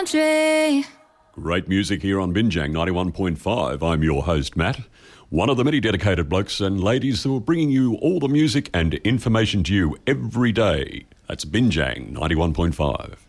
country. Great music here on Binjang 91.5. I'm your host, Matt, one of the many dedicated blokes and ladies who are bringing you all the music and information to you every day. That's Binjang 91.5.